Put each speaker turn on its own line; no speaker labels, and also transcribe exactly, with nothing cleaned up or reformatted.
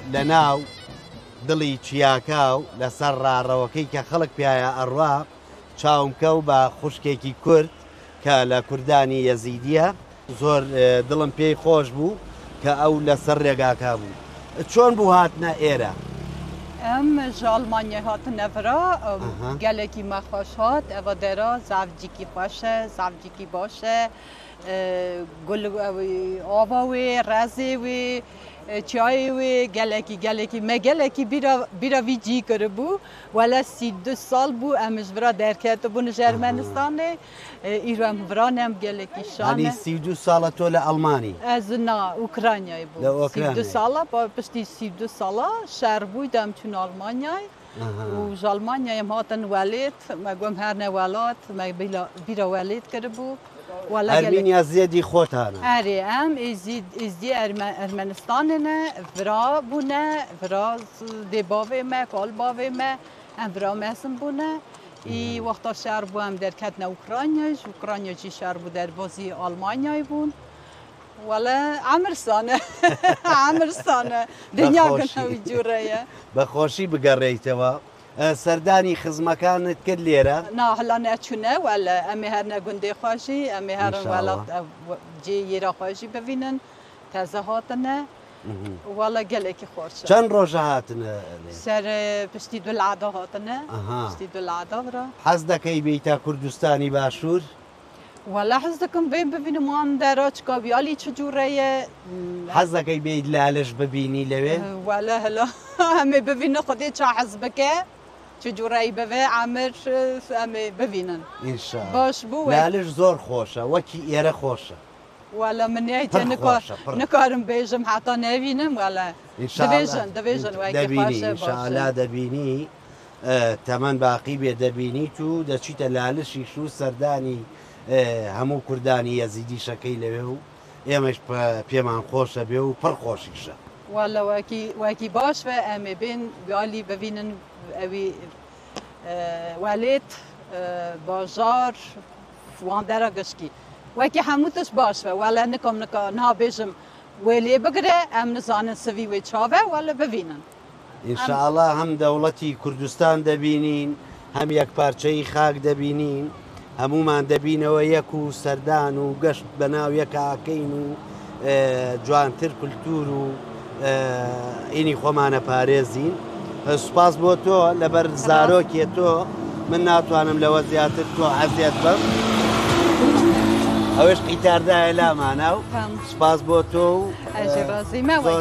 لە ناو دڵی چیاکاو لەسەر ڕاڕەوەکەی کە خەڵک پیایە ئەڕوا چاومکە و بە خوشکێکی کورد کە لە کوردانی یەزیدیە زۆر دڵم پێی خۆش بوو کە ئەو لەسەر ڕێگاکا بوو. چۆن بوو هاتنە ئێرە؟
ئەم ژ ئەڵمانیا هاتنە ڤرا gelekî me xweş hat eva dera zavcîkî xweş e zavcîkî baş e gul ava wê rezê wê çayê wê gelekî gelekî me gelekî bîra vî cî kiribû wele sî du sal bû em ji vira derketibûn ji Ermenistanê îro em viran em gelekî şan e
sî du sala tۆ lە ئەڵمانی
ez na Ukraynayê bû sî du sala piştî sî du sala şer bû dem çûn Almanyayê û ji Almanyayê em hatin welêt me gom her ne welat me bîra welêt kiribû
Ermeniya zêdî xotan e
erê em êzî Ermenistanê ne vira bûne vira dê bavê me kal bavê me em vira mesin bûne î wexta şer bû em derketine Ukrayna ji Ukrayna jî şer bû derbasî Almanyayê bûn wele emirsan e emirsan e dinya gina wî cûre ye
بەخۆشی بگەڕێیتەوە سەردانی خزمەکانت کرد لێرە؟
نا هەلا نەچوونە وەلە ئەمێ هەر نە گوندێ خۆشی ئەمێ هەرن وڵات جێ یێرا خۆشی ببینن تازە هاتنە وەڵە gelekî خۆش
چەند ڕۆژە هاتنە
سەر پشتی دوولعادا هاتنە پشتی دوولعادا ڕا
حەز دەکەی بیتە کوردستانی باشوور؟
وەلا حەز دەکەم بێن ببینم وان دەرا چکاویالی چ جوورەیە
حەز دەکەی بیت لالش ببینی لەوێ؟
وەلا هەلا ئەمێ ببینە خودێ چا حەز بکە چ جوورایی بەوێ ئامر ئەمێ ببینن باش بوو
لالش زۆر خۆشە وەکی ئێرە خۆشە
وەلا منیتە نکارم بێژم حتا نەبینم وەلا دەبێژن دەبێژن
ئینشاءالله دەبینی تەمەەن باقی بێ دەبینیت و دەچیتە لالشیش و سەردانی هەموو کوردانی یەزیدی شەکەی لەوێ و ئێمەش پێمان خۆشە بێ و پڕ خۆشیشە
وەلا وەکی باش بە ئەمێ بێن گالی ببینن ئەوی welêt bajar wan dera gişkî wekî hemû tiş baş ve wele nikom nika nabêjim wê lê bigire em nizanin sivî wê çave wele bivînin
ئینشاءالله هەم دەوڵەتی کوردستان دەبینین هەم یەک پارچەی خاک دەبینین هەمومان دەبینەوە یەک و سەردان و گەشت بەناو یەکاکەین و جوانتر کولتور و ئینی خۆمانە پارێزین سوپاس بۆ تۆ لەبەر زارۆکێ تۆ من ناتوانم لەوە زیاتر تۆ حەزیەت بم ئەوەش قیتاردایە لامانە و سوپاس بۆ تۆ و